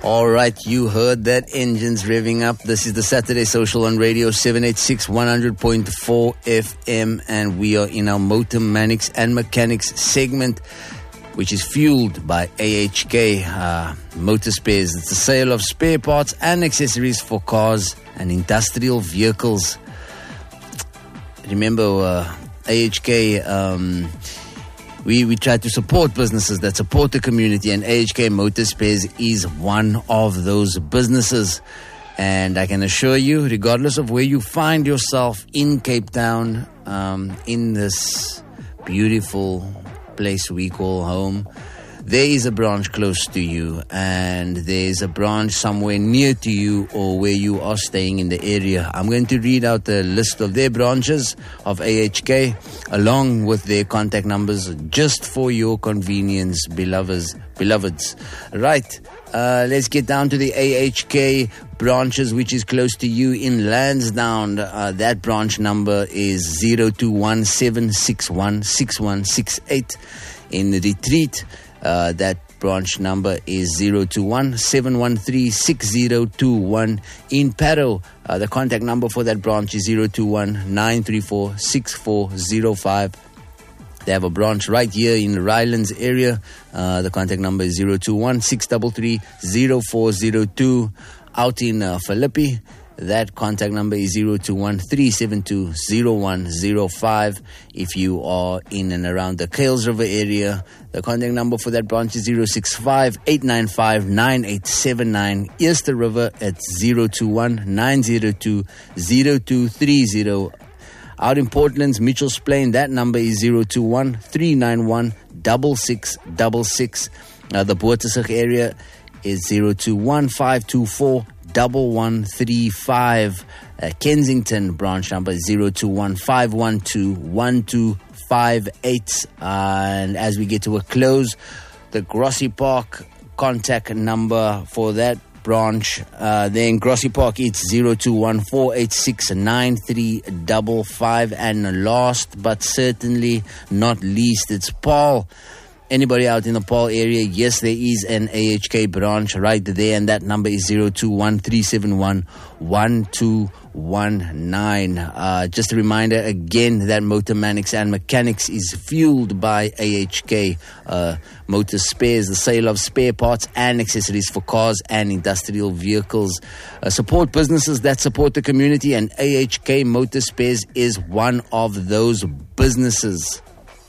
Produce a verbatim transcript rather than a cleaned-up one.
All right, you heard that engine's revving up. This is the Saturday Social on Radio seven eighty-six, one hundred point four F M, and we are in our Motor Mechanics and Mechanics segment, which is fueled by A H K uh, Motor Spares. It's the sale of spare parts and accessories for cars and industrial vehicles. Remember, uh, A H K... Um, We we try to support businesses that support the community, and A H K Motor Spares is one of those businesses. And I can assure you, regardless of where you find yourself in Cape Town, um, in this beautiful place we call home, there is a branch close to you, and there is a branch somewhere near to you or where you are staying in the area. I'm going to read out the list of their branches of A H K along with their contact numbers just for your convenience, beloveds. beloveds. Right, uh, let's get down to the A H K branches, which is close to you in Lansdowne. Uh, that branch number is zero two one seven six one six one six eight. In Retreat, Uh, that branch number is zero two one seven one three six zero two one. In Parow, uh, the contact number for that branch is zero two one nine three four six four zero five. They have a branch right here in Rylands area. Uh, the contact number is zero two one six three three zero four zero two. Out in uh, Philippi, that contact number is zero two one three seven two zero one zero five. If you are in and around the Kales River area, the contact number for that branch is zero six five eight nine five nine eight seven nine. Easter River at zero two one nine zero two zero two three zero. Out in Portland's Mitchell's Plain, that number is zero two one three nine one six six six six. Uh, the Boortesig area is zero two one five two four one one three five. Uh, Kensington branch number is zero two one five one two one two five eight. Uh, and as we get to a close, the Grassy Park contact number for that branch, uh, there in Grassy Park, it's zero two one four eight six nine three five five. And last but certainly not least, it's Paul. Anybody out in the Paul area, yes, there is an A H K branch right there, and that number is zero two one three seven one one two one nine. Uh, just a reminder again that Motor Mechanics and Mechanics is fueled by A H K uh, Motor Spares, the sale of spare parts and accessories for cars and industrial vehicles. Uh, support businesses that support the community, and A H K Motor Spares is one of those businesses.